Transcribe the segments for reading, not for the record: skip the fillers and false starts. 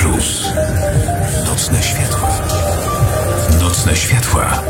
Plus. Nocne światła. Nocne światła.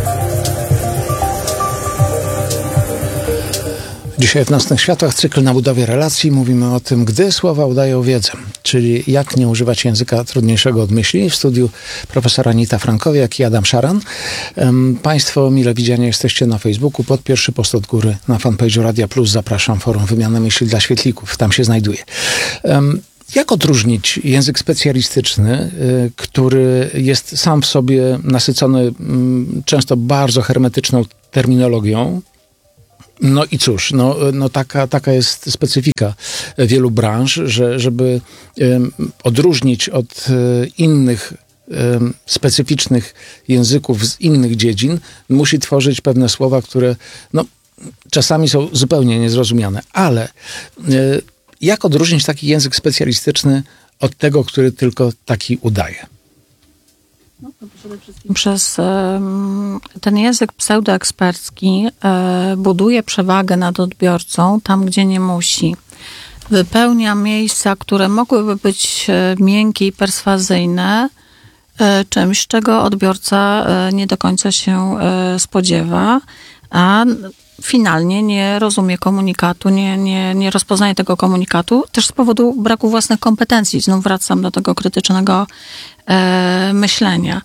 Dzisiaj w Nocnych Światłach cykl na budowie relacji. Mówimy o tym, gdy słowa udają wiedzę, czyli jak nie używać języka trudniejszego od myśli. W studiu profesor Anita Frankowiak i Adam Szaran. Państwo mile widziani jesteście na Facebooku. Pod pierwszy post od góry na fanpage'u Radia Plus zapraszam. Forum Wymiany Myśli dla Świetlików. Tam się znajduje. Jak odróżnić język specjalistyczny, który jest sam w sobie nasycony często bardzo hermetyczną terminologią? No i cóż, taka jest specyfika wielu branż, że żeby odróżnić od innych specyficznych języków z innych dziedzin, musi tworzyć pewne słowa, które czasami są zupełnie niezrozumiane. Ale jak odróżnić taki język specjalistyczny od tego, który tylko taki udaje? No, to przede wszystkim przez ten język pseudoekspercki buduje przewagę nad odbiorcą tam, gdzie nie musi. Wypełnia miejsca, które mogłyby być miękkie i perswazyjne, czymś, czego odbiorca nie do końca się spodziewa, a finalnie nie rozumie komunikatu, nie rozpoznaje tego komunikatu, też z powodu braku własnych kompetencji. Znów wracam do tego krytycznego myślenia.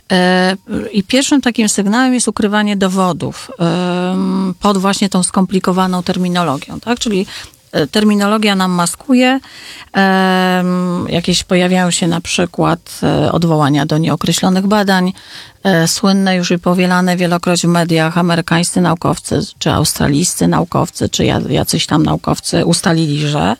I pierwszym takim sygnałem jest ukrywanie dowodów pod właśnie tą skomplikowaną terminologią, tak? Czyli terminologia nam maskuje, jakieś pojawiają się na przykład odwołania do nieokreślonych badań, słynne już i powielane wielokroć w mediach amerykańscy naukowcy, czy australijscy naukowcy, czy jacyś tam naukowcy ustalili, że.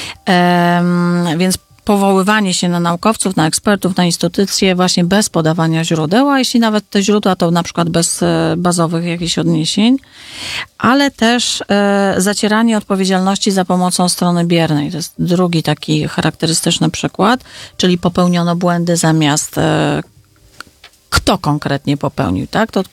Więc powoływanie się na naukowców, na ekspertów, na instytucje właśnie bez podawania źródeł, a jeśli nawet te źródła to na przykład bez bazowych jakichś odniesień, ale też zacieranie odpowiedzialności za pomocą strony biernej. To jest drugi taki charakterystyczny przykład, czyli popełniono błędy zamiast kto konkretnie popełnił, tak? To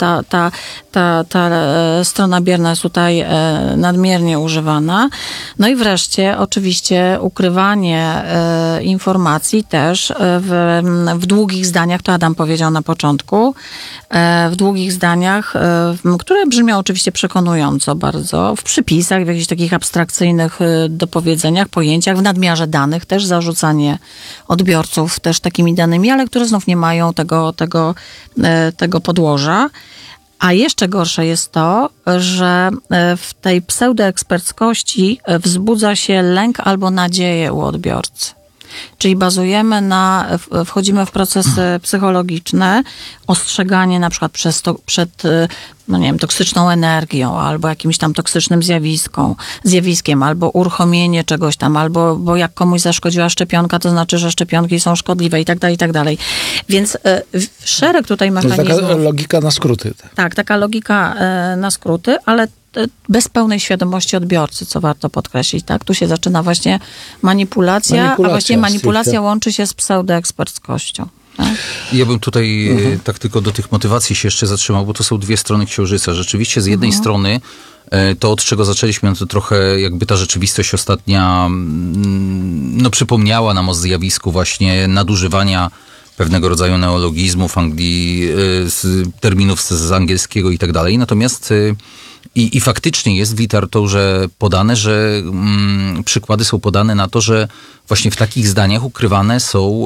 ta strona bierna jest tutaj nadmiernie używana. No i wreszcie oczywiście ukrywanie informacji też w długich zdaniach, to Adam powiedział na początku, w długich zdaniach, które brzmią oczywiście przekonująco bardzo, w przypisach, w jakichś takich abstrakcyjnych dopowiedzeniach, pojęciach, w nadmiarze danych, też zarzucanie odbiorców też takimi danymi, ale które znów nie mają tego podłoża. A jeszcze gorsze jest to, że w tej pseudoeksperckości wzbudza się lęk albo nadzieję u odbiorcy. Czyli wchodzimy w procesy psychologiczne, ostrzeganie na przykład przed toksyczną energią, albo jakimś tam toksycznym zjawiskiem, albo uruchomienie czegoś tam, bo jak komuś zaszkodziła szczepionka, to znaczy, że szczepionki są szkodliwe i tak dalej. Więc szereg tutaj mechanizmów. To jest taka logika na skróty. Tak, taka logika na skróty, ale bez pełnej świadomości odbiorcy, co warto podkreślić, tak? Tu się zaczyna właśnie manipulacja, a właściwie manipulacja łączy się z pseudoeksperckością. Tak? Ja bym tutaj tak tylko do tych motywacji się jeszcze zatrzymał, bo to są dwie strony księżyca. Rzeczywiście z jednej strony to, od czego zaczęliśmy, to trochę jakby ta rzeczywistość ostatnia przypomniała nam o zjawisku właśnie nadużywania pewnego rodzaju neologizmów, terminów z angielskiego i tak dalej. Natomiast i faktycznie jest w literaturze podane, że przykłady są podane na to, że właśnie w takich zdaniach ukrywane są,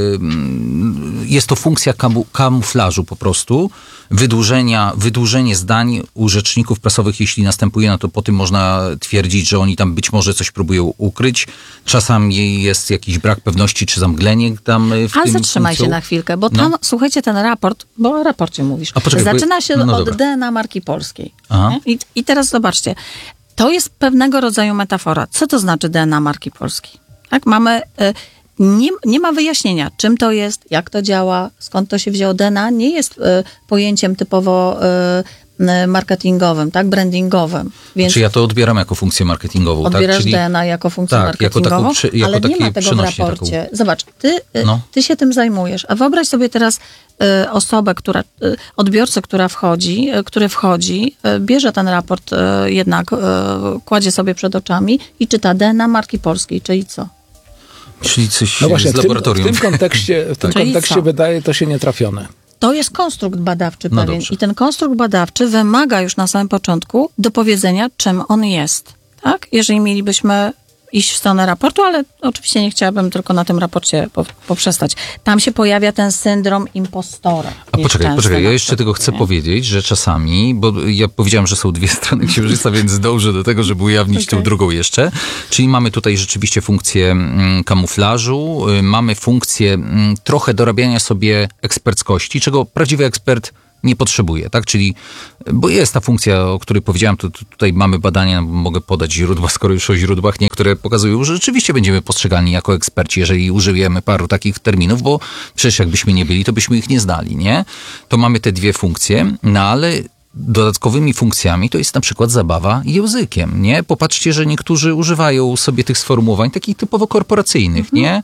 jest to funkcja kamuflażu po prostu, wydłużenie zdań u rzeczników prasowych, jeśli następuje, no to po tym można twierdzić, że oni tam być może coś próbują ukryć. Czasami jest jakiś brak pewności, czy zamglenie tam w tym. Ale zatrzymajcie na chwilkę, bo tam, słuchajcie, ten raport, bo o raporcie mówisz, zaczyna się od DNA marki polskiej. I teraz zobaczcie, to jest pewnego rodzaju metafora. Co to znaczy DNA marki polskiej? Tak, mamy... Nie ma wyjaśnienia, czym to jest, jak to działa, skąd to się wzięło. DNA nie jest pojęciem typowo marketingowym, tak, brandingowym. Więc czy ja to odbieram jako funkcję marketingową. Odbierasz tak? Czyli DNA jako funkcję marketingową, ale nie ma tego w raporcie. Taką... Zobacz, ty się tym zajmujesz, a wyobraź sobie teraz osobę, odbiorcę, który wchodzi, bierze ten raport jednak, kładzie sobie przed oczami i czyta DNA marki polskiej, czyli co? Czyli coś No właśnie, z laboratorium. w tym kontekście Czyli co? wydaje to się nietrafione. To jest konstrukt badawczy No pewien dobrze. i ten konstrukt badawczy wymaga już na samym początku dopowiedzenia, czym on jest. Tak? Jeżeli mielibyśmy iść w stronę raportu, ale oczywiście nie chciałabym tylko na tym raporcie poprzestać. Tam się pojawia ten syndrom impostora. A poczekaj, ja jeszcze tego chcę nie? powiedzieć, że czasami, bo ja powiedziałem, że są dwie strony księżyca, więc dążę do tego, żeby ujawnić tą drugą jeszcze. Czyli mamy tutaj rzeczywiście funkcję kamuflażu, mamy funkcję trochę dorabiania sobie eksperckości, czego prawdziwy ekspert nie potrzebuje, tak? Czyli, bo jest ta funkcja, o której powiedziałem, to tutaj mamy badania, mogę podać źródła, skoro już o źródłach, które pokazują, że rzeczywiście będziemy postrzegani jako eksperci, jeżeli użyjemy paru takich terminów, bo przecież jakbyśmy nie byli, to byśmy ich nie znali, nie? To mamy te dwie funkcje, no ale dodatkowymi funkcjami to jest na przykład zabawa językiem, nie? Popatrzcie, że niektórzy używają sobie tych sformułowań takich typowo korporacyjnych, nie?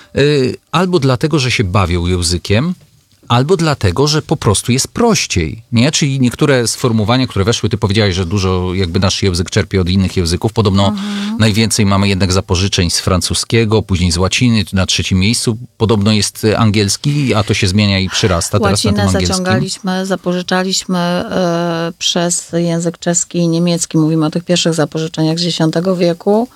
Albo dlatego, że się bawią językiem, albo dlatego, że po prostu jest prościej, nie? Czyli niektóre sformułowania, które weszły, ty powiedziałeś, że dużo jakby nasz język czerpie od innych języków. Podobno najwięcej mamy jednak zapożyczeń z francuskiego, później z łaciny, na trzecim miejscu. Podobno jest angielski, a to się zmienia i przyrasta teraz na tym Łacinę angielskim. zaciągaliśmy, zapożyczaliśmy przez język czeski i niemiecki. Mówimy o tych pierwszych zapożyczeniach z X wieku.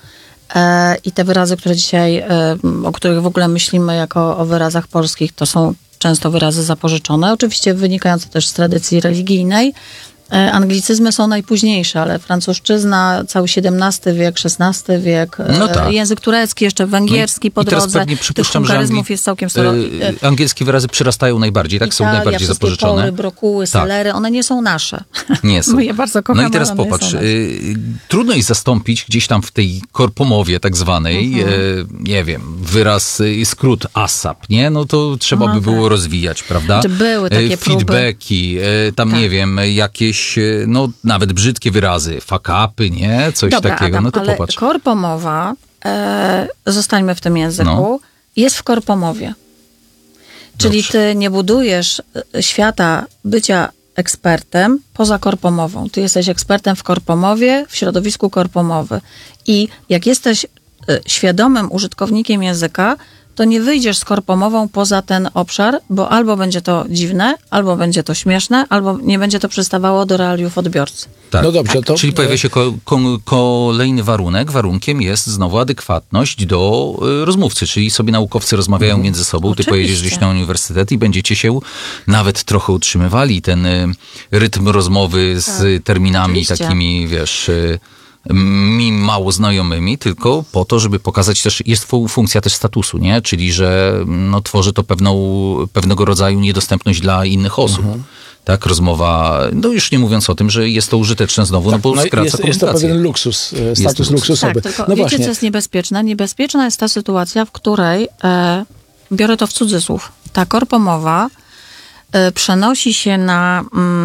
I te wyrazy, które dzisiaj, o których w ogóle myślimy jako o wyrazach polskich, to są często wyrazy zapożyczone, oczywiście wynikające też z tradycji religijnej. Anglicyzmy są najpóźniejsze, ale francuszczyzna, cały XVII wiek, XVI wiek, No tak. język turecki, jeszcze węgierski po I teraz drodze. pewnie Tych przypuszczam, że hungaryzmów jest całkiem sporo. angielskie wyrazy przyrastają najbardziej, tak? Są Italia, najbardziej wszystkie zapożyczone. pory, brokuły, Tak. selery, one nie są nasze. Nie są. My je bardzo kochamy, No i teraz ale one nie popatrz, są nasze. trudno jest zastąpić gdzieś tam w tej korpomowie tak zwanej, nie wiem, wyraz, skrót ASAP, nie? No to trzeba by było rozwijać, prawda? Czy były takie próby? Feedbacki, tam nie wiem, jakieś, no nawet brzydkie wyrazy, fuck-upy, nie? Coś Dobra, takiego, Adam, no to ale popatrz. korpomowa, zostańmy w tym języku, jest w korpomowie. Czyli Dobrze. ty nie budujesz świata bycia ekspertem poza korpomową. Ty jesteś ekspertem w korpomowie, w środowisku korpomowy. I jak jesteś świadomym użytkownikiem języka, to nie wyjdziesz z korpomową poza ten obszar, bo albo będzie to dziwne, albo będzie to śmieszne, albo nie będzie to przystawało do realiów odbiorcy. Tak. No dobrze, to... Czyli pojawia się kolejny warunek. Warunkiem jest znowu adekwatność do rozmówcy, czyli sobie naukowcy rozmawiają między sobą. Ty Oczywiście. pojedziesz gdzieś na uniwersytet i będziecie się nawet trochę utrzymywali ten rytm rozmowy z terminami oczywiście. takimi, wiesz, mi mało znajomymi, tylko po to, żeby pokazać też, jest funkcja też statusu, nie? Czyli, że no, tworzy to pewnego rodzaju niedostępność dla innych osób. Tak, rozmowa, no już nie mówiąc o tym, że jest to użyteczne znowu, no bo skraca jest to komunikację. pewien luksus, status luksus. luksusowy. Tak, tylko No wiecie, właśnie, co jest niebezpieczne? Niebezpieczna jest ta sytuacja, w której, biorę to w cudzysłów, ta korpomowa przenosi się na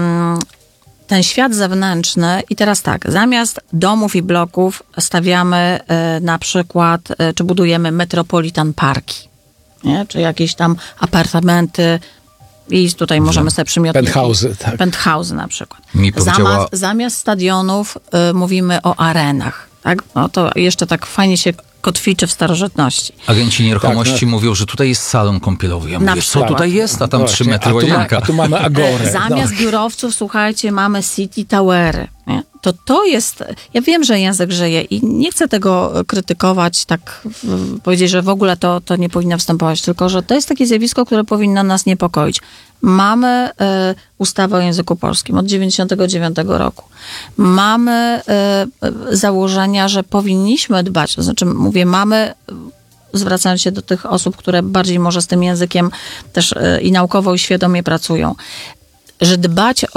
ten świat zewnętrzny i teraz tak, zamiast domów i bloków stawiamy na przykład, czy budujemy metropolitan parki, nie? Czy jakieś tam apartamenty i tutaj możemy sobie przymiotniki. Penthouse'y, tak. Penthouse'y na przykład. Mi powiedziała- Zamiast stadionów mówimy o arenach. Tak? No to jeszcze tak fajnie się kotwiczy w starożytności. Agenci nieruchomości Tak, no. mówią, że tutaj jest salon kąpielowy. Ja Na mówię, co przykład. tutaj jest? A tam Właśnie, 3 metry a łazienka. tu mamy agorę. Zamiast No. biurowców, słuchajcie, mamy city towery. Nie? To jest... Ja wiem, że język żyje i nie chcę tego krytykować, tak powiedzieć, że w ogóle to nie powinno występować, tylko że to jest takie zjawisko, które powinno nas niepokoić. Mamy ustawę o języku polskim od 1999 roku. Mamy założenia, że powinniśmy dbać, to znaczy mówię, mamy... zwracając się do tych osób, które bardziej może z tym językiem też i naukowo i świadomie pracują, że dbać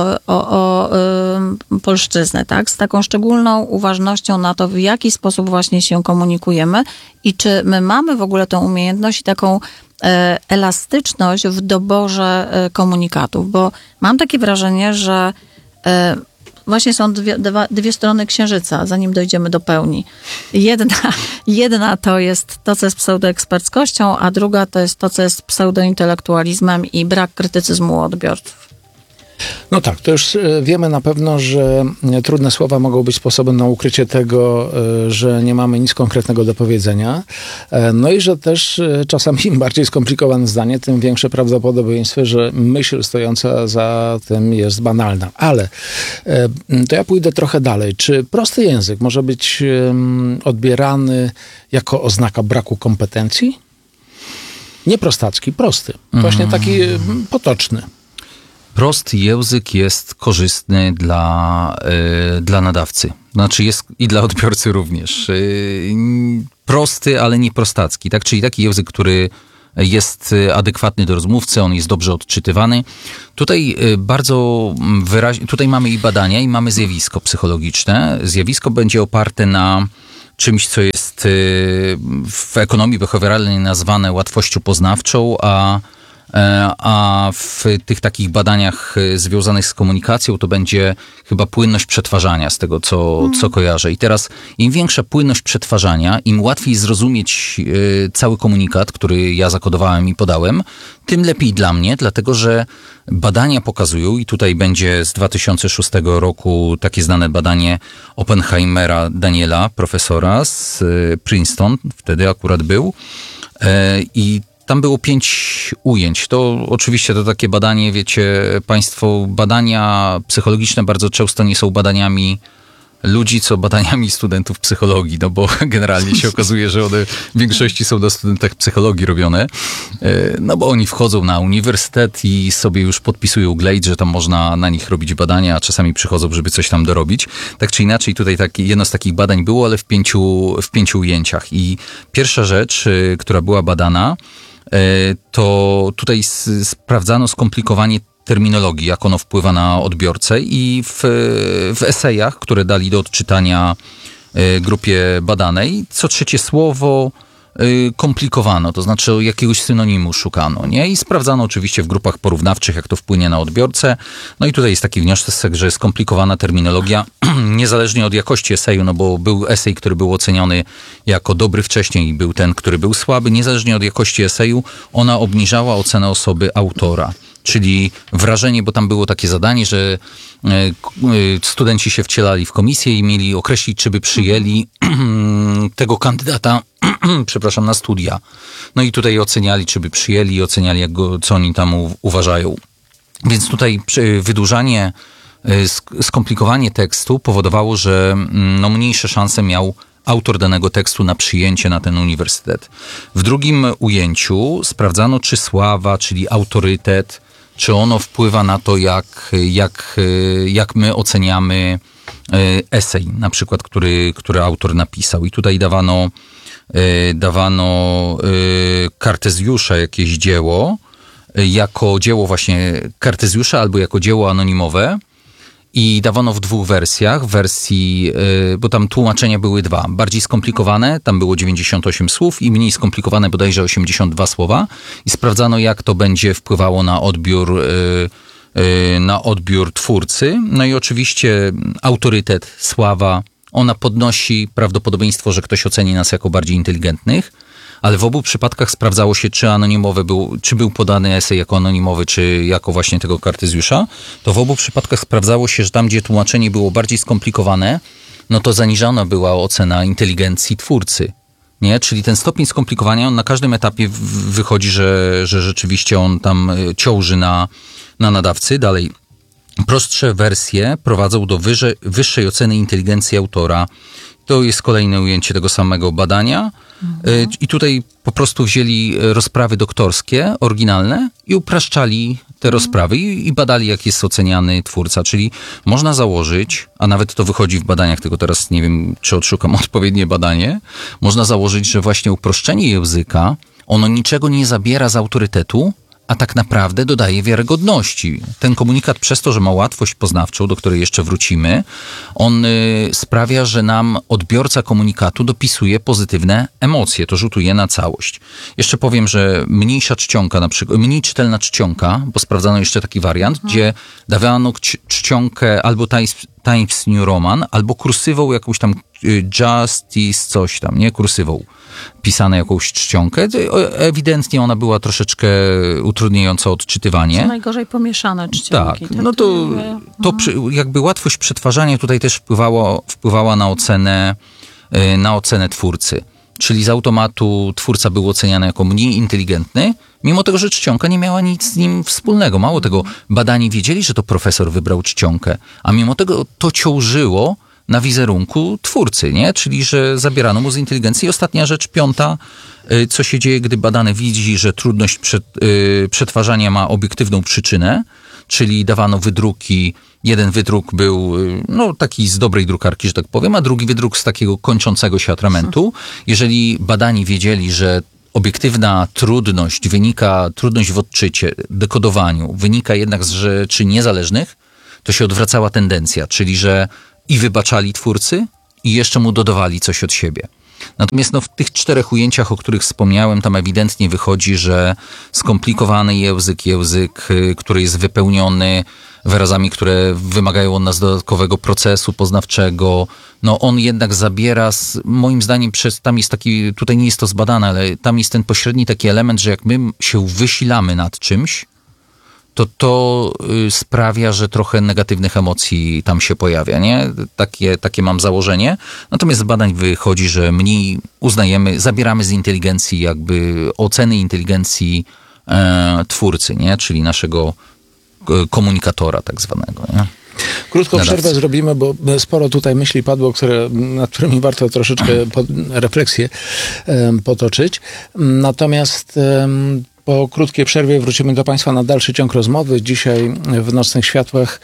o polszczyznę, tak? Z taką szczególną uważnością na to, w jaki sposób właśnie się komunikujemy i czy my mamy w ogóle tą umiejętność i taką elastyczność w doborze komunikatów, bo mam takie wrażenie, że właśnie są dwie strony księżyca, zanim dojdziemy do pełni. Jedna to jest to, co jest pseudoeksperckością, a druga to jest to, co jest pseudointelektualizmem i brak krytycyzmu u odbiorców. No tak, to już wiemy na pewno, że trudne słowa mogą być sposobem na ukrycie tego, że nie mamy nic konkretnego do powiedzenia. No i że też czasami im bardziej skomplikowane zdanie, tym większe prawdopodobieństwo, że myśl stojąca za tym jest banalna. Ale to ja pójdę trochę dalej. Czy prosty język może być odbierany jako oznaka braku kompetencji? Nie prostacki, prosty. Właśnie taki potoczny. Prosty język jest korzystny dla nadawcy. Znaczy jest i dla odbiorcy również. Prosty, ale nie prostacki. Tak? Czyli taki język, który jest adekwatny do rozmówcy, on jest dobrze odczytywany. Tutaj bardzo wyraźnie, tutaj mamy i badania, i mamy zjawisko psychologiczne. Zjawisko będzie oparte na czymś, co jest w ekonomii behawioralnej nazwane łatwością poznawczą, a w tych takich badaniach związanych z komunikacją to będzie chyba płynność przetwarzania, z tego co kojarzę. I teraz im większa płynność przetwarzania, im łatwiej zrozumieć cały komunikat, który ja zakodowałem i podałem, tym lepiej dla mnie, dlatego że badania pokazują, i tutaj będzie z 2006 roku takie znane badanie Oppenheimera Daniela, profesora z Princeton, wtedy akurat był, i tam było 5 ujęć. To oczywiście to takie badanie, wiecie państwo, badania psychologiczne bardzo często nie są badaniami ludzi, co badaniami studentów psychologii, no bo generalnie się okazuje, że one w większości są na studentach psychologii robione, no bo oni wchodzą na uniwersytet i sobie już podpisują glejt, że tam można na nich robić badania, a czasami przychodzą, żeby coś tam dorobić. Tak czy inaczej, tutaj jedno z takich badań było, ale w pięciu ujęciach. I pierwsza rzecz, która była badana, to tutaj sprawdzano skomplikowanie terminologii, jak ono wpływa na odbiorcę, i w esejach, które dali do odczytania grupie badanej, co trzecie słowo komplikowano, to znaczy jakiegoś synonimu szukano, nie? I sprawdzano oczywiście w grupach porównawczych, jak to wpłynie na odbiorcę. No i tutaj jest taki wniosek, że skomplikowana terminologia, niezależnie od jakości eseju, no bo był esej, który był oceniony jako dobry wcześniej, i był ten, który był słaby, niezależnie od jakości eseju, ona obniżała ocenę osoby autora. Czyli wrażenie, bo tam było takie zadanie, że studenci się wcielali w komisję i mieli określić, czy by przyjęli tego kandydata, przepraszam, na studia. No i tutaj oceniali, czy by przyjęli, i oceniali, co oni tam uważają. Więc tutaj wydłużanie, skomplikowanie tekstu powodowało, że no, mniejsze szanse miał autor danego tekstu na przyjęcie na ten uniwersytet. W drugim ujęciu sprawdzano, czy sława, czyli autorytet, czy ono wpływa na to, jak my oceniamy esej, na przykład, który autor napisał. I tutaj dawano Kartezjusza jakieś dzieło, jako dzieło właśnie Kartezjusza albo jako dzieło anonimowe, i dawano w 2 wersjach. Wersji, bo tam tłumaczenia były 2. Bardziej skomplikowane, tam było 98 słów, i mniej skomplikowane, bodajże 82 słowa. I sprawdzano, jak to będzie wpływało na odbiór twórcy. No i oczywiście autorytet, sława, ona podnosi prawdopodobieństwo, że ktoś oceni nas jako bardziej inteligentnych. Ale w obu przypadkach sprawdzało się, czy był podany esej jako anonimowy, czy jako właśnie tego Kartezjusza. To w obu przypadkach sprawdzało się, że tam, gdzie tłumaczenie było bardziej skomplikowane, no to zaniżana była ocena inteligencji twórcy. Nie? Czyli ten stopień skomplikowania, on na każdym etapie wychodzi, że rzeczywiście on tam ciąży na nadawcy. Dalej, prostsze wersje prowadzą do wyższej oceny inteligencji autora. To jest kolejne ujęcie tego samego badania. I tutaj po prostu wzięli rozprawy doktorskie, oryginalne, i upraszczali te rozprawy i badali, jak jest oceniany twórca. Czyli można założyć, a nawet to wychodzi w badaniach, tylko teraz nie wiem, czy odszukam odpowiednie badanie, można założyć, że właśnie uproszczenie języka, ono niczego nie zabiera z autorytetu, a tak naprawdę dodaje wiarygodności. Ten komunikat, przez to, że ma łatwość poznawczą, do której jeszcze wrócimy, on sprawia, że nam odbiorca komunikatu dopisuje pozytywne emocje. To rzutuje na całość. Jeszcze powiem, że mniejsza czcionka, na przykład, mniej czytelna czcionka, bo sprawdzano jeszcze taki wariant, gdzie dawano czcionkę albo Times New Roman, albo kursywą jakąś tam Justice coś tam, nie? Kursywą. pisane jakąś czcionkę. Ewidentnie ona była troszeczkę utrudniająca odczytywanie. Co najgorzej pomieszane czcionki. Tak, no to jakby łatwość przetwarzania tutaj też wpływała na ocenę twórcy. Czyli z automatu twórca był oceniany jako mniej inteligentny, mimo tego, że czcionka nie miała nic z nim wspólnego. Mało tego, badani wiedzieli, że to profesor wybrał czcionkę, a mimo tego to ciążyło na wizerunku twórcy, nie? Czyli że zabierano mu z inteligencji. I ostatnia rzecz, piąta, co się dzieje, gdy badany widzi, że trudność przetwarzania ma obiektywną przyczynę, czyli dawano wydruki. Jeden wydruk był taki z dobrej drukarki, że tak powiem, a drugi wydruk z takiego kończącego się atramentu. Jeżeli badani wiedzieli, że obiektywna trudność w odczycie, dekodowaniu wynika jednak z rzeczy niezależnych, to się odwracała tendencja, czyli że i wybaczali twórcy i jeszcze mu dodawali coś od siebie. Natomiast w tych 4 ujęciach, o których wspomniałem, tam ewidentnie wychodzi, że skomplikowany język, który jest wypełniony wyrazami, które wymagają od nas dodatkowego procesu poznawczego, on jednak zabiera, moim zdaniem, tam jest taki, tutaj nie jest to zbadane, ale tam jest ten pośredni taki element, że jak my się wysilamy nad czymś, to sprawia, że trochę negatywnych emocji tam się pojawia, nie? Takie mam założenie. Natomiast z badań wychodzi, że mniej zabieramy z inteligencji jakby oceny inteligencji twórcy, nie? Czyli naszego komunikatora tak zwanego, nie? Krótką przerwę zrobimy, bo sporo tutaj myśli padło, nad którymi warto troszeczkę refleksję potoczyć. Natomiast po krótkiej przerwie wrócimy do Państwa na dalszy ciąg rozmowy. Dzisiaj w Nocnych Światłach,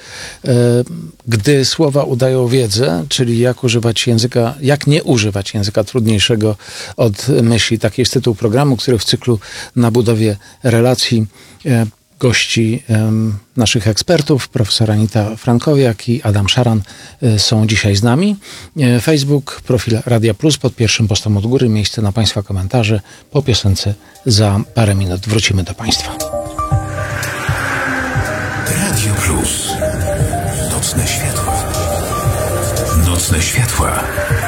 gdy słowa udają wiedzę, czyli jak nie używać języka trudniejszego od myśli. Taki jest tytuł programu, który w cyklu Na budowie relacji gości naszych ekspertów, profesor Anita Frankowiak i Adam Szaran są dzisiaj z nami. Facebook, profil Radia Plus, pod pierwszym postem od góry, miejsce na Państwa komentarze. Po piosence za parę minut wrócimy do Państwa. Radio Plus. Nocne światła. Nocne światła.